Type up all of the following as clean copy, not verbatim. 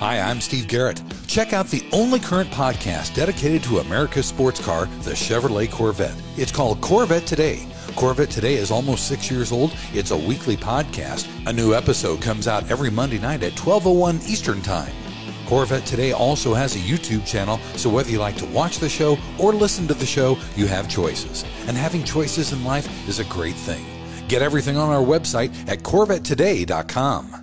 Hi, I'm Steve Garrett. Check out the only current podcast dedicated to America's sports car, the Chevrolet Corvette. It's called Corvette Today. Corvette Today is almost 6 years old. It's a weekly podcast. A new episode comes out every Monday night at 12:01 Eastern Time. Corvette Today also has a YouTube channel, so whether you like to watch the show or listen to the show, you have choices. And having choices in life is a great thing. Get everything on our website at CorvetteToday.com.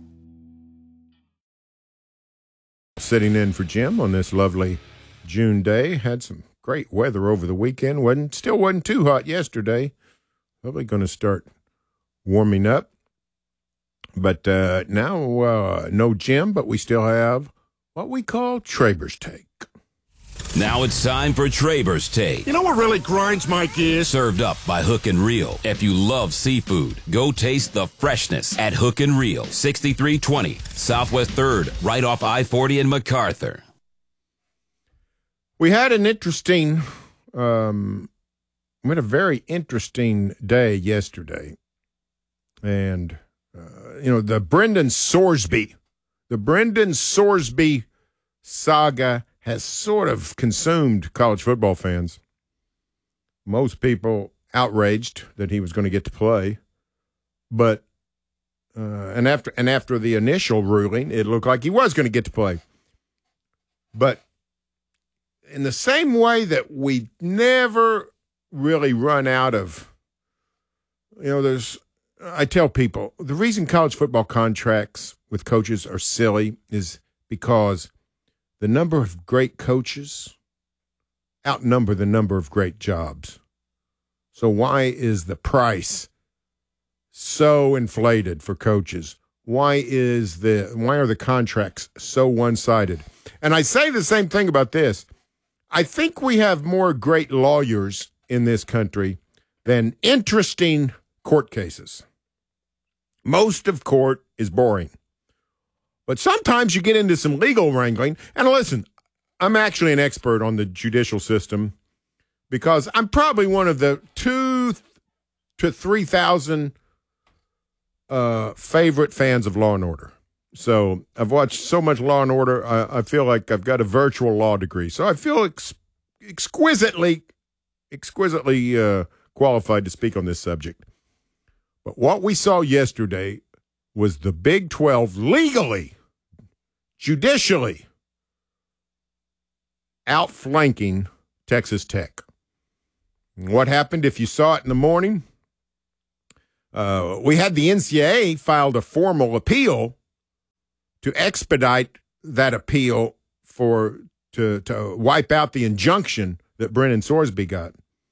Sitting in for Jim on this lovely June day. Had some great weather over the weekend. Still wasn't too hot yesterday. Probably going to start warming up. But now no Jim, but we still have what we call Traber's Take. Now it's time for Traber's Take. You know what really grinds my gears? Served up by Hook and Reel. If you love seafood, go taste the freshness at Hook and Reel, 6320 Southwest 3rd, right off I-40 in MacArthur. We had an interesting, we had a very interesting day yesterday. And, the Brendan Sorsby saga has sort of consumed college football fans. Most people outraged that he was going to get to play, but and after the initial ruling, it looked like he was going to get to play. But in the same way that we never really run out of, I tell people the reason college football contracts with coaches are silly is because the number of great coaches outnumber the number of great jobs. So why is the price so inflated for coaches? Why are the contracts so one-sided? And I say the same thing about this. I think we have more great lawyers in this country than interesting court cases. Most of court is boring. But sometimes you get into some legal wrangling. And listen, I'm actually an expert on the judicial system because I'm probably one of the 2,000 to 3,000 favorite fans of Law and Order. So I've watched so much Law and Order, I feel like I've got a virtual law degree. So I feel exquisitely qualified to speak on this subject. But what we saw yesterday was the Big 12 legally, judicially outflanking Texas Tech. What happened if you saw it in the morning? We had the NCAA filed a formal appeal to expedite that appeal to wipe out the injunction that Brendan Sorsby got.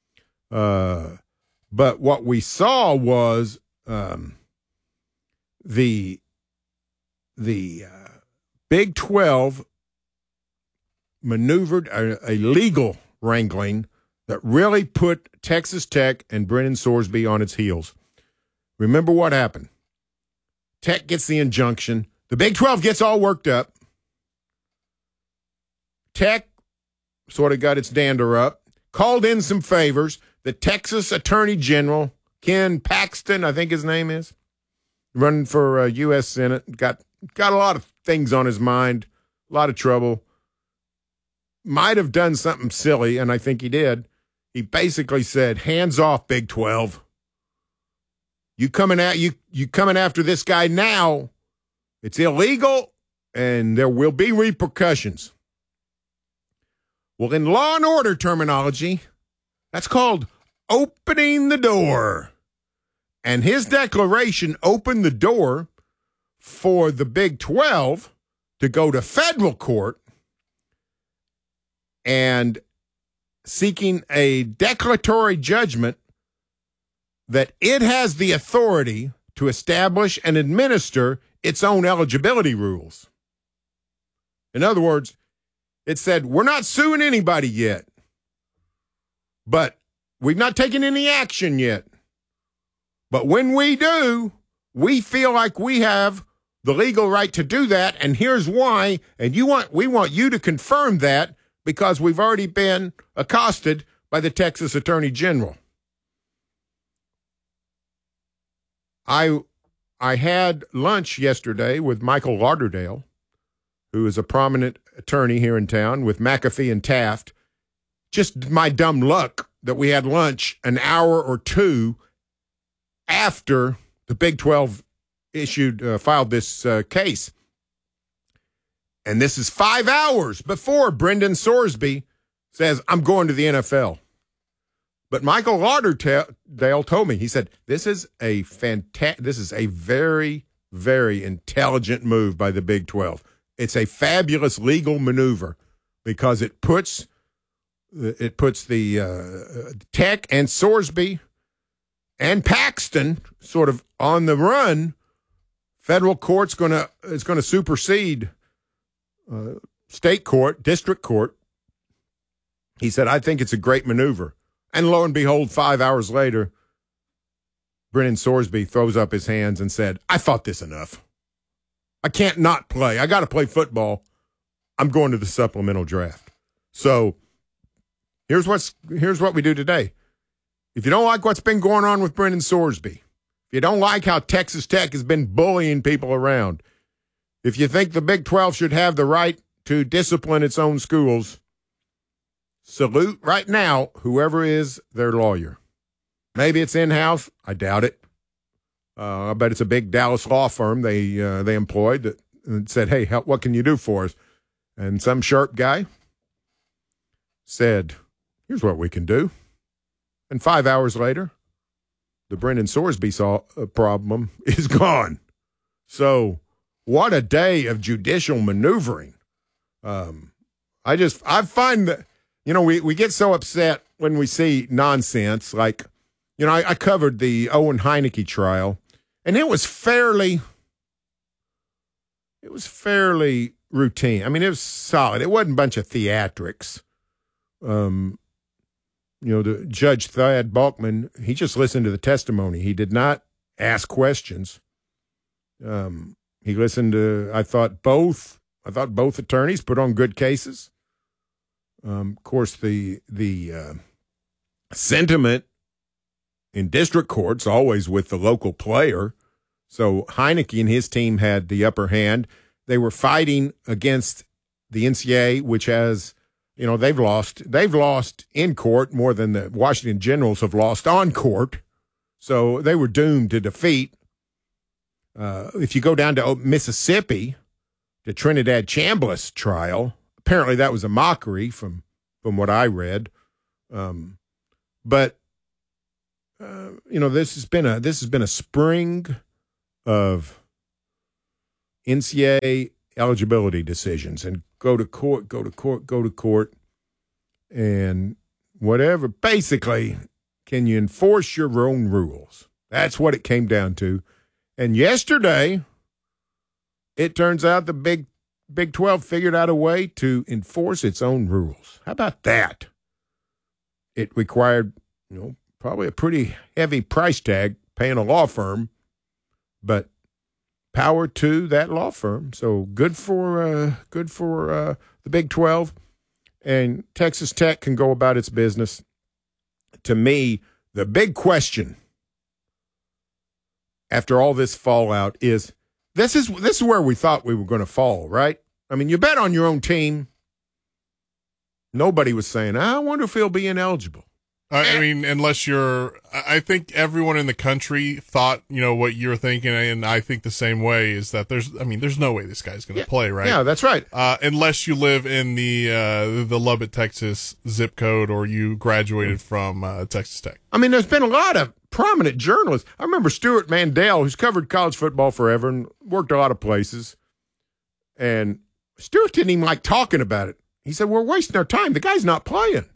But what we saw was the Big 12 maneuvered a legal wrangling that really put Texas Tech and Brendan Sorsby on its heels. Remember what happened. Tech gets the injunction. The Big 12 gets all worked up. Tech sort of got its dander up, called in some favors. The Texas Attorney General, Ken Paxton, I think his name is, running for U.S. Senate, got a lot of things on his mind, a lot of trouble. Might have done something silly, and I think he did. He basically said, hands off, Big 12. You coming after this guy now, it's illegal, and there will be repercussions. Well, in Law and Order terminology, that's called opening the door. And his declaration opened the door for the Big 12 to go to federal court and seeking a declaratory judgment that it has the authority to establish and administer its own eligibility rules. In other words, it said, we're not suing anybody yet, but we've not taken any action yet. But when we do, we feel like we have the legal right to do that, and here's why, and we want you to confirm that because we've already been accosted by the Texas Attorney General. I had lunch yesterday with Michael Lauderdale, who is a prominent attorney here in town with McAfee and Taft. Just my dumb luck that we had lunch an hour or two after the Big 12 filed this case. And this is 5 hours before Brendan Sorsby says, I'm going to the NFL. But Michael Lauderdale told me, he said, this is a very, very intelligent move by the Big 12. It's a fabulous legal maneuver because it puts the Tech and Sorsby and Paxton sort of on the run. Federal court's is going to supersede state court, district court. He said, I think it's a great maneuver. And lo and behold, 5 hours later, Brendan Sorsby throws up his hands and said, I fought this enough. I can't not play. I got to play football. I'm going to the supplemental draft. So here's what we do today. If you don't like what's been going on with Brendan Sorsby, if you don't like how Texas Tech has been bullying people around, if you think the Big 12 should have the right to discipline its own schools, salute right now whoever is their lawyer. Maybe it's in-house. I doubt it. I bet it's a big Dallas law firm they employed that said, hey, what can you do for us? And some sharp guy said, here's what we can do. And 5 hours later, the Brendan Sorsby problem is gone. So what a day of judicial maneuvering. I find that, we get so upset when we see nonsense. Like, I covered the Owen Heineke trial, and it was fairly routine. I mean, it was solid. It wasn't a bunch of theatrics. The Judge Thad Balkman, he just listened to the testimony. He did not ask questions. He listened to, I thought both attorneys put on good cases. Of course, the sentiment in district courts always with the local player. So Heineke and his team had the upper hand. They were fighting against the NCAA, which has, they've lost in court more than the Washington Generals have lost on court. So they were doomed to defeat. If you go down to Mississippi, the Trinidad Chambliss trial, apparently that was a mockery from what I read. But this has been a spring of NCAA eligibility decisions, and go to court, and whatever. Basically, can you enforce your own rules? That's what it came down to. And yesterday, it turns out the Big 12 figured out a way to enforce its own rules. How about that? It required, probably a pretty heavy price tag paying a law firm, but power to that law firm. So good for the Big 12, and Texas Tech can go about its business. To me, the big question after all this fallout is, this is where we thought we were going to fall, right? I mean, you bet on your own team. Nobody was saying, I wonder if he'll be ineligible. I mean, I think everyone in the country thought, what you're thinking, and I think the same way, is that there's no way this guy's going to play, right? Yeah, that's right. Unless you live in the Lubbock, Texas zip code, or you graduated from Texas Tech. I mean, there's been a lot of prominent journalists. I remember Stuart Mandel, who's covered college football forever and worked a lot of places. And Stuart didn't even like talking about it. He said, we're wasting our time. The guy's not playing.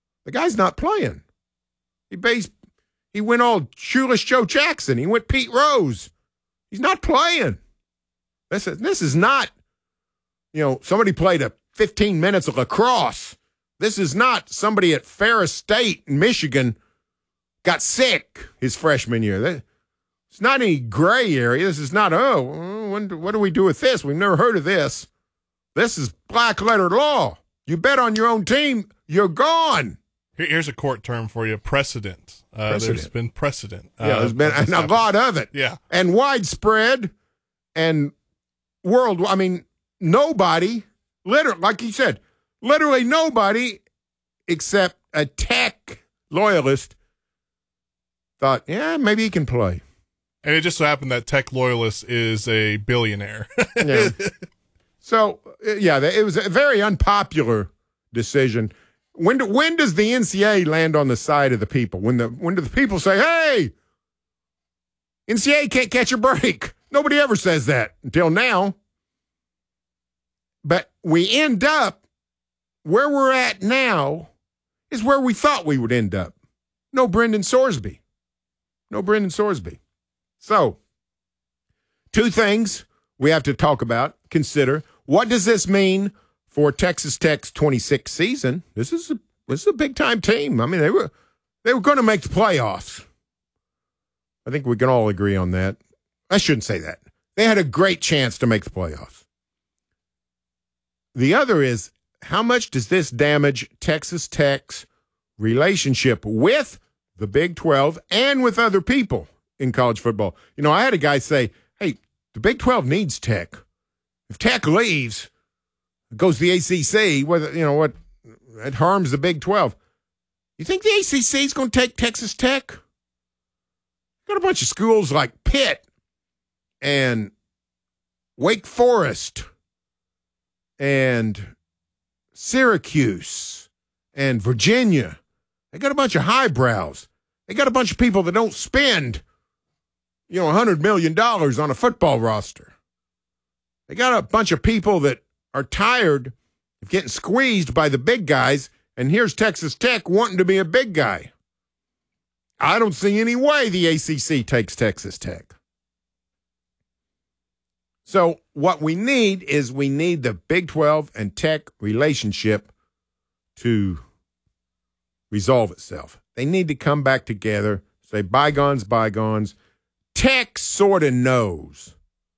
He went all Shoeless Joe Jackson. He went Pete Rose. He's not playing. This is not, somebody played 15 minutes of lacrosse. This is not somebody at Ferris State in Michigan got sick his freshman year. It's not any gray area. This is not, what do we do with this? We've never heard of this. This is black letter law. You bet on your own team, you're gone. Here's a court term for you: precedent. There's been precedent. There's been a lot of it. Yeah, and widespread and world. I mean, nobody, literally, like you said, literally nobody except a Tech loyalist thought, yeah, maybe he can play. And it just so happened that Tech loyalist is a billionaire. Yeah. So, yeah, it was a very unpopular decision. When does the NCAA land on the side of the people? When do the people say, hey, NCAA can't catch a break? Nobody ever says that until now. But we end up where we're at now is where we thought we would end up. No Brendan Sorsby. So, two things we have to talk about, consider. What does this mean for Texas Tech's 26th season? This is a big-time team. I mean, they were going to make the playoffs. I think we can all agree on that. I shouldn't say that. They had a great chance to make the playoffs. The other is, how much does this damage Texas Tech's relationship with the Big 12 and with other people in college football? You know, I had a guy say, hey, the Big 12 needs Tech. If Tech leaves, it goes to the ACC, it harms the Big 12. You think the ACC is going to take Texas Tech? Got a bunch of schools like Pitt and Wake Forest and Syracuse and Virginia. They got a bunch of highbrows. They got a bunch of people that don't spend, $100 million on a football roster. They got a bunch of people that are tired of getting squeezed by the big guys, and here's Texas Tech wanting to be a big guy. I don't see any way the ACC takes Texas Tech. So what we need is the Big 12 and Tech relationship to resolve itself. They need to come back together, say bygones, bygones. Tech sort of knows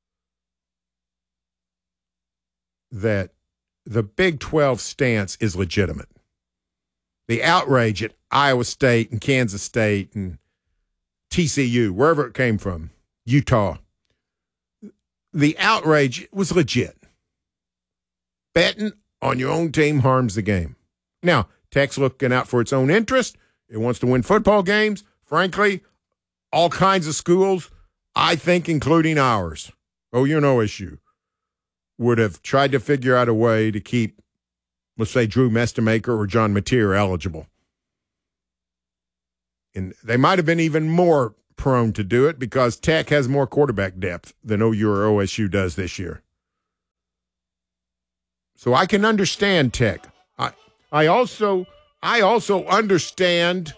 that the Big 12 stance is legitimate. The outrage at Iowa State and Kansas State and TCU, wherever it came from, Utah, the outrage was legit. Betting on your own team harms the game. Now, Tech's looking out for its own interest. It wants to win football games. Frankly, all kinds of schools, I think including ours, OSU, would have tried to figure out a way to keep, let's say, Drew Mestemaker or John Mateer eligible. And they might have been even more prone to do it because Tech has more quarterback depth than OU or OSU does this year. So I can understand Tech. I also understand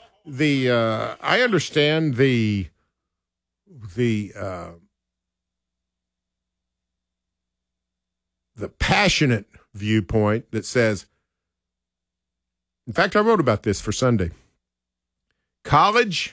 the passionate viewpoint that says, in fact, I wrote about this for Sunday. College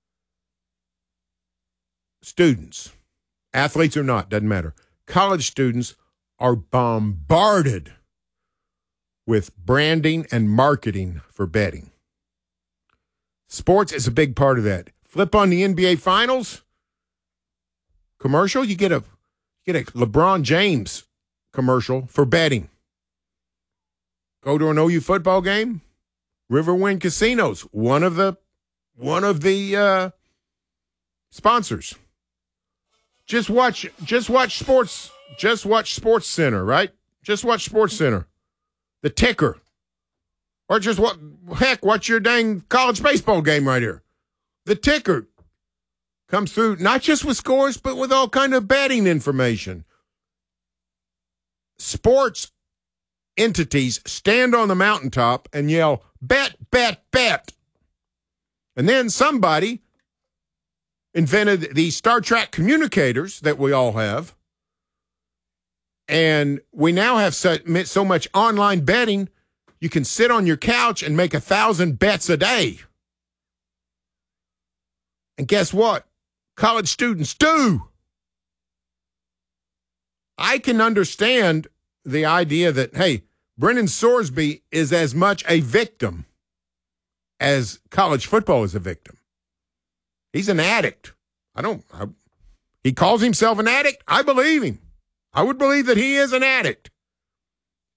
students, athletes or not, doesn't matter. College students are bombarded with branding and marketing for betting. Sports is a big part of that. Flip on the NBA Finals commercial, you get a LeBron James commercial for betting. Go to an OU football game, Riverwind Casinos, one of the sponsors. Just watch sports. Just watch Sports Center, right? Just watch Sports Center. The ticker. Or just watch your dang college baseball game right here. The ticker comes through not just with scores, but with all kind of betting information. Sports entities stand on the mountaintop and yell, bet, bet, bet. And then somebody invented the Star Trek communicators that we all have. And we now have so much online betting, you can sit on your couch and make 1,000 bets a day. And guess what? College students do. I can understand the idea that, hey, Brendan Sorsby is as much a victim as college football is a victim. He's an addict. He calls himself an addict. I believe him. I would believe that he is an addict.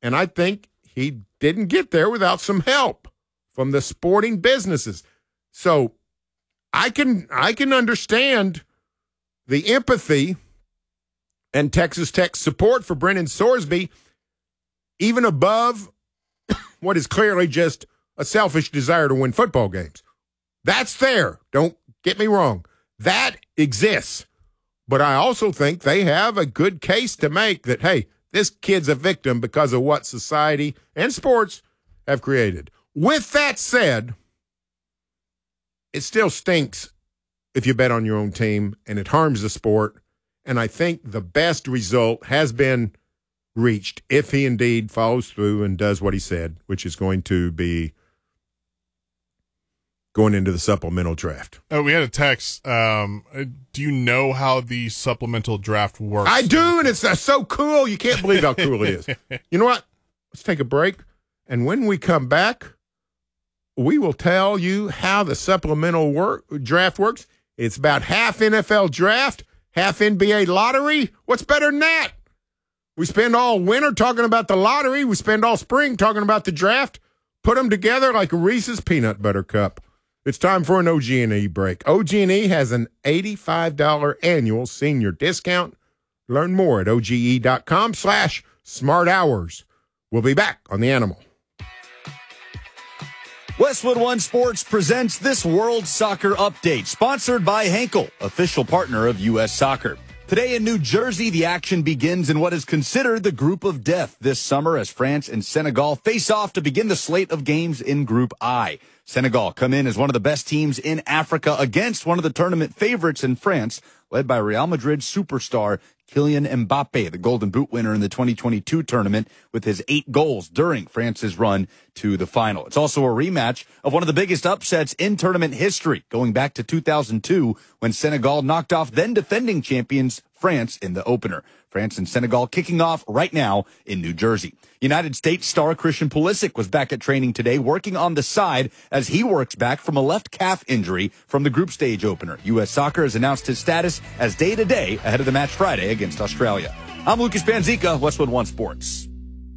And I think he didn't get there without some help from the sporting businesses. So I can understand the empathy and Texas Tech's support for Brennan Sorsby, even above what is clearly just a selfish desire to win football games. That's there. Don't get me wrong. That exists. But I also think they have a good case to make that, hey, this kid's a victim because of what society and sports have created. With that said, it still stinks if you bet on your own team, and it harms the sport. And I think the best result has been reached if he indeed follows through and does what he said, which is going to be going into the supplemental draft. Oh, we had a text. Do you know how the supplemental draft works? I do, and it's so cool. You can't believe how cool it is. You know what? Let's take a break, and when we come back, we will tell you how the supplemental draft works. It's about half NFL draft, half NBA lottery. What's better than that? We spend all winter talking about the lottery. We spend all spring talking about the draft. Put them together like a Reese's peanut butter cup. It's time for an OG&E break. OG&E has an $85 annual senior discount. Learn more at OGE.com/smart-hours. We'll be back on The Animal. Westwood One Sports presents this World Soccer Update, sponsored by Henkel, official partner of U.S. Soccer. Today in New Jersey, the action begins in what is considered the group of death this summer as France and Senegal face off to begin the slate of games in Group I. Senegal come in as one of the best teams in Africa against one of the tournament favorites in France, led by Real Madrid superstar Kylian Mbappe, the Golden Boot winner in the 2022 tournament with his 8 goals during France's run to the final. It's also a rematch of one of the biggest upsets in tournament history, going back to 2002 when Senegal knocked off then defending champions France in the opener. France and Senegal kicking off right now in New Jersey. United States star Christian Pulisic was back at training today, working on the side as he works back from a left calf injury from the group stage opener. U.S. Soccer has announced his status as day-to-day ahead of the match Friday against Australia. I'm Lucas Panzica, Westwood One Sports.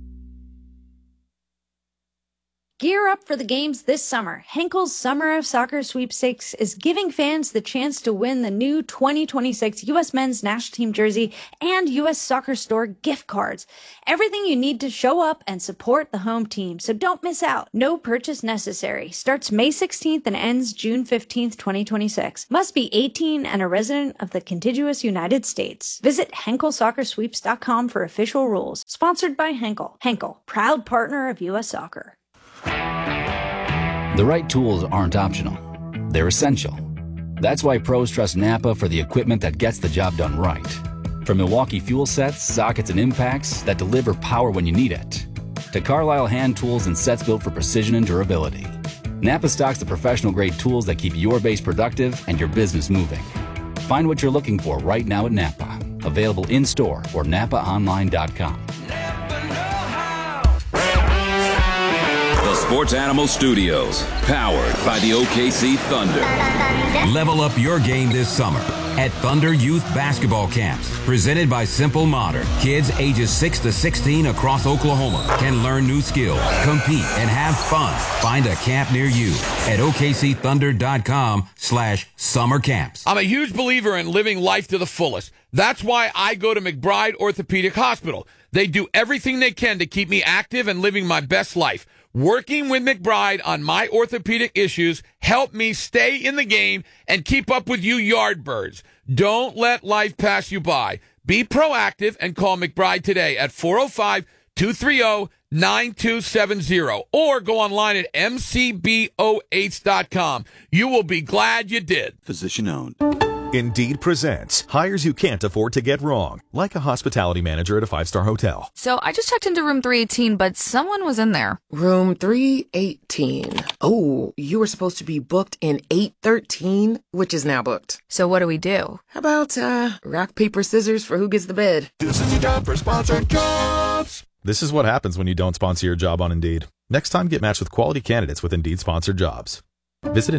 Gear up for the games this summer. Henkel's Summer of Soccer Sweepstakes is giving fans the chance to win the new 2026 U.S. Men's National Team jersey and U.S. Soccer Store gift cards. Everything you need to show up and support the home team, so don't miss out. No purchase necessary. Starts May 16th and ends June 15th, 2026. Must be 18 and a resident of the contiguous United States. Visit HenkelSoccerSweeps.com for official rules. Sponsored by Henkel. Henkel, proud partner of U.S. Soccer. The right tools aren't optional. They're essential. That's why pros trust Napa for the equipment that gets the job done right. From Milwaukee fuel sets, sockets, and impacts that deliver power when you need it, to Carlisle hand tools and sets built for precision and durability, Napa stocks the professional-grade tools that keep your base productive and your business moving. Find what you're looking for right now at Napa. Available in-store or NapaOnline.com. The Sports Animal Studios, powered by the OKC Thunder. Level up your game this summer at Thunder Youth Basketball Camps, presented by Simple Modern. Kids ages 6 to 16 across Oklahoma can learn new skills, compete, and have fun. Find a camp near you at OKCThunder.com/summer camps. I'm a huge believer in living life to the fullest. That's why I go to McBride Orthopedic Hospital. They do everything they can to keep me active and living my best life. Working with McBride on my orthopedic issues helped me stay in the game and keep up with you yardbirds. Don't let life pass you by. Be proactive and call McBride today at 405-230-9270 or go online at mcboh.com. You will be glad you did. Physician owned. Indeed presents hires you can't afford to get wrong, like a hospitality manager at a 5-star hotel. So I just checked into room 318, but someone was in there. Room 318. Oh, you were supposed to be booked in 813, which is now booked. So what do we do? How about rock, paper, scissors for who gets the bed? This is your job for sponsored jobs. This is what happens when you don't sponsor your job on Indeed. Next time, get matched with quality candidates with Indeed sponsored jobs. Visit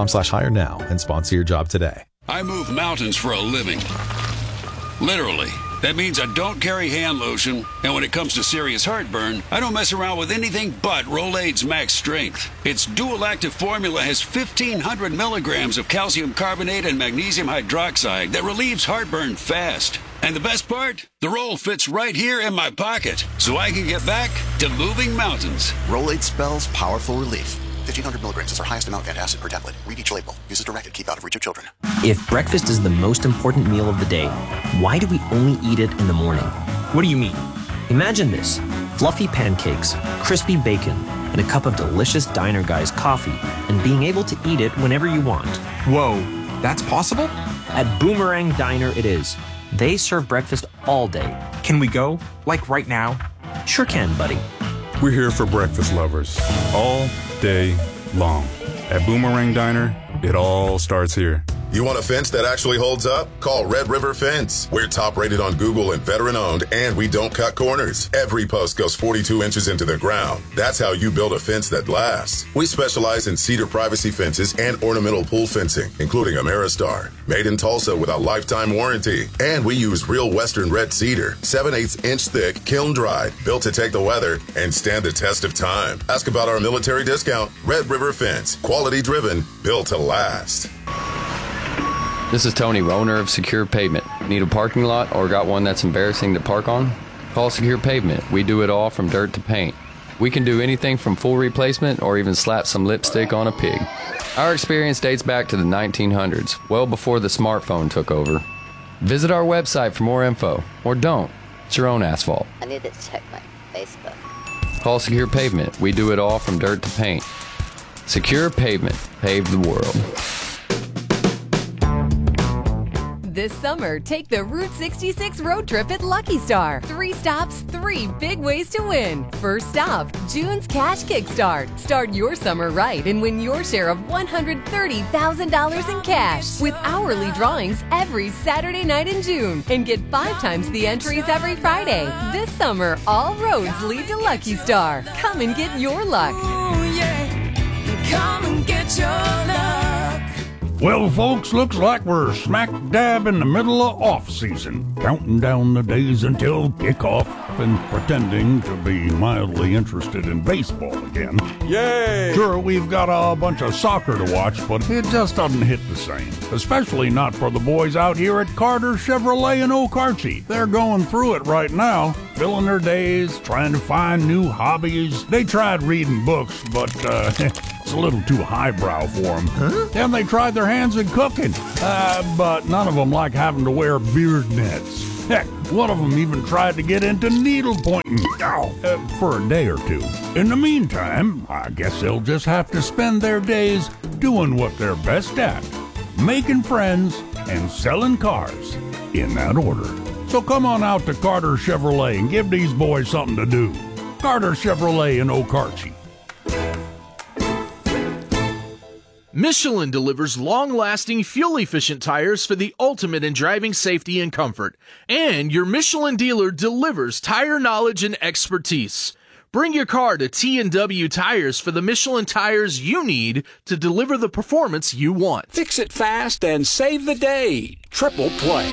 Indeed.com/hire now and sponsor your job today. I move mountains for a living. Literally. That means I don't carry hand lotion, and when it comes to serious heartburn, I don't mess around with anything but Rolaids Max Strength. Its dual-active formula has 1,500 milligrams of calcium carbonate and magnesium hydroxide that relieves heartburn fast. And the best part? The roll fits right here in my pocket, so I can get back to moving mountains. Rolaids spells powerful relief. 1,500 milligrams is our highest amount of antacid per tablet. Read each label. Use as directed. Keep out of reach of children. If breakfast is the most important meal of the day, why do we only eat it in the morning? What do you mean? Imagine this: fluffy pancakes, crispy bacon, and a cup of delicious Diner Guys coffee, and being able to eat it whenever you want. Whoa, that's possible? At Boomerang Diner it is. They serve breakfast all day. Can we go? Like right now? Sure can, buddy. We're here for breakfast lovers all day long. At Boomerang Diner, it all starts here. You want a fence that actually holds up? Call Red River Fence. We're top rated on Google and veteran owned, and we don't cut corners. Every post goes 42 inches into the ground. That's how you build a fence that lasts. We specialize in cedar privacy fences and ornamental pool fencing, including Ameristar. Made in Tulsa with a lifetime warranty. And we use real Western red cedar, 7/8 inch thick, kiln dried, built to take the weather and stand the test of time. Ask about our military discount. Red River Fence. Quality driven, built to last. This is Tony, owner of Secure Pavement. Need a parking lot or got one that's embarrassing to park on? Call Secure Pavement. We do it all from dirt to paint. We can do anything from full replacement or even slap some lipstick on a pig. Our experience dates back to the 1900s, well before the smartphone took over. Visit our website for more info, or don't. It's your own asphalt. I need to check my Facebook. Call Secure Pavement. We do it all from dirt to paint. Secure Pavement. Pave the world. This summer, take the Route 66 road trip at Lucky Star. 3 stops, 3 big ways to win. First stop, June's Cash Kickstart. Start your summer right and win your share of $130,000 in cash with hourly drawings every Saturday night in June. And get 5 times the entries every Friday. This summer, all roads lead to Lucky Star. Come and get your luck. Ooh, yeah. Come and get your luck. Well, folks, looks like we're smack dab in the middle of off-season, counting down the days until kickoff and pretending to be mildly interested in baseball again. Yay! Sure, we've got a bunch of soccer to watch, but it just doesn't hit the same, especially not for the boys out here at Carter Chevrolet in Okarche. They're going through it right now, filling their days, trying to find new hobbies. They tried reading books, but it's a little too highbrow for them. Huh? Then they tried their hands in cooking, but none of them like having to wear beard nets. Heck, one of them even tried to get into needle pointing for a day or two. In the meantime, I guess they'll just have to spend their days doing what they're best at, making friends and selling cars, in that order. So come on out to Carter Chevrolet and give these boys something to do. Carter Chevrolet in Okarche. Michelin delivers long-lasting, fuel-efficient tires for the ultimate in driving safety and comfort. And your Michelin dealer delivers tire knowledge and expertise. Bring your car to T&W Tires for the Michelin tires you need to deliver the performance you want. Fix it fast and save the day. Triple Play.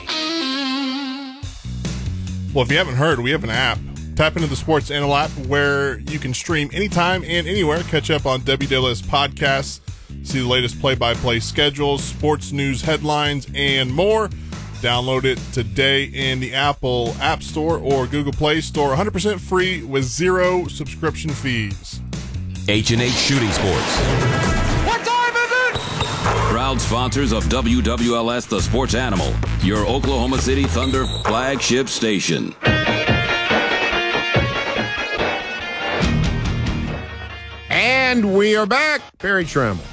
Well, if you haven't heard, we have an app. Tap into the Sports Animal app where you can stream anytime and anywhere. Catch up on WWLS podcasts. See the latest play-by-play schedules, sports news headlines, and more. Download it today in the Apple App Store or Google Play Store. 100% free with 0 subscription fees. H&H Shooting Sports. What time is it? Proud sponsors of WWLS The Sports Animal, your Oklahoma City Thunder flagship station. And we are back. Barry Trammell.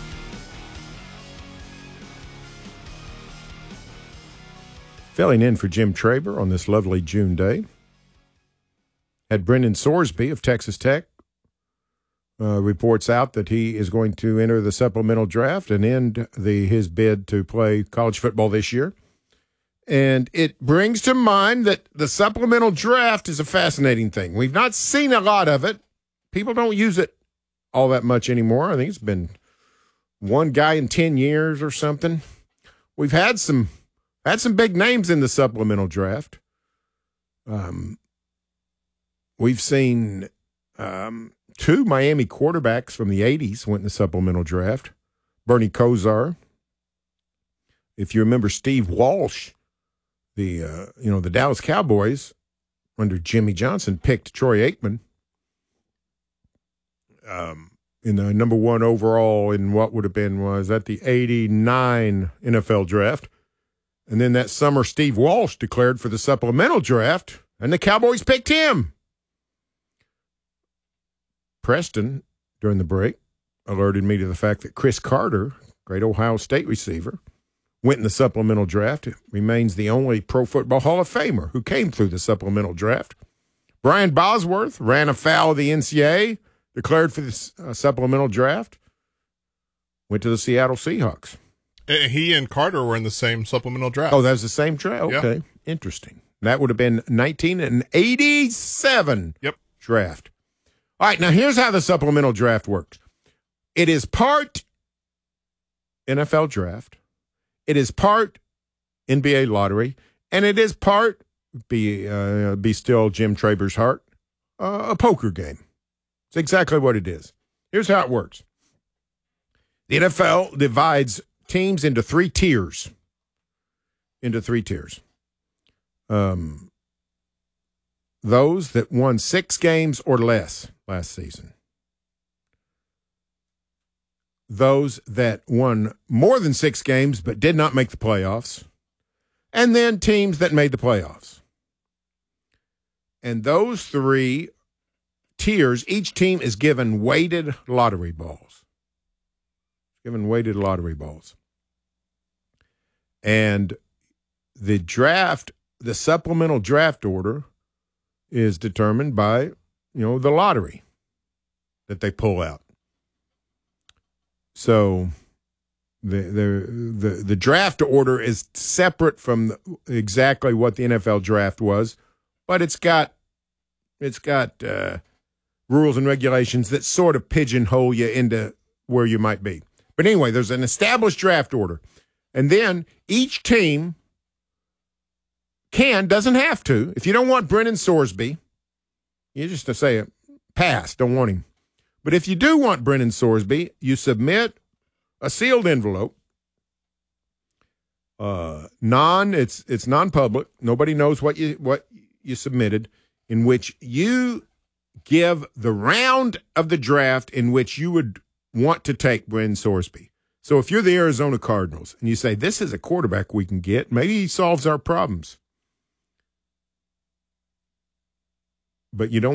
Filling in for Jim Traber on this lovely June day. Had Brendan Sorsby of Texas Tech reports out that he is going to enter the supplemental draft and end his bid to play college football this year. And it brings to mind that the supplemental draft is a fascinating thing. We've not seen a lot of it. People don't use it all that much anymore. I think it's been one guy in 10 years or something. We've had some big names in the supplemental draft. We've seen two Miami quarterbacks from the 80s went in the supplemental draft. Bernie Kosar. If you remember Steve Walsh, the Dallas Cowboys under Jimmy Johnson picked Troy Aikman in the number one overall in what would have been, was that the 89 NFL draft. And then that summer, Steve Walsh declared for the supplemental draft, and the Cowboys picked him. Preston, during the break, alerted me to the fact that Chris Carter, great Ohio State receiver, went in the supplemental draft. Remains the only Pro Football Hall of Famer who came through the supplemental draft. Brian Bosworth ran afoul of the NCAA, declared for the supplemental draft, went to the Seattle Seahawks. He and Carter were in the same supplemental draft. Oh, that was the same draft? Okay, yeah. Interesting. That would have been 1987 draft. All right, now here's how the supplemental draft works. It is part NFL draft. It is part NBA lottery, and it is part, be still Jim Traber's heart, a poker game. It's exactly what it is. Here's how it works. The NFL divides teams into three tiers. Those that won 6 games or less last season. Those that won more than 6 games but did not make the playoffs, and then teams that made the playoffs. And those 3 tiers, each team is given weighted lottery balls. And the supplemental draft order is determined by, the lottery that they pull out. So the draft order is separate from exactly what the NFL draft was, but it's got rules and regulations that sort of pigeonhole you into where you might be. But anyway, there's an established draft order, and then each team doesn't have to. If you don't want Brennan Sorsby, you just say pass, don't want him. But if you do want Brennan Sorsby, you submit a sealed envelope. It's non-public. Nobody knows what you submitted, in which you give the round of the draft in which you would want to take Brennan Sorsby. So if you're the Arizona Cardinals and you say, this is a quarterback we can get, maybe he solves our problems. But you don't